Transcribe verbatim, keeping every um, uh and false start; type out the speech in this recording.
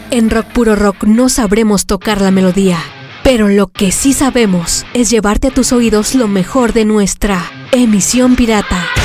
En Rock Puro Rock no sabremos tocar la melodía, pero lo que sí sabemos es llevarte a tus oídos lo mejor de nuestra emisión pirata.